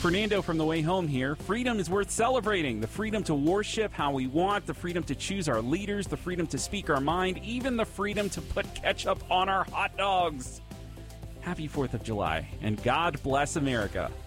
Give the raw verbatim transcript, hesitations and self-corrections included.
Fernando from The Way Home here. Freedom is worth celebrating. The freedom to worship how we want, the freedom to choose our leaders, the freedom to speak our mind, even the freedom to put ketchup on our hot dogs. Happy fourth of July, and God bless America.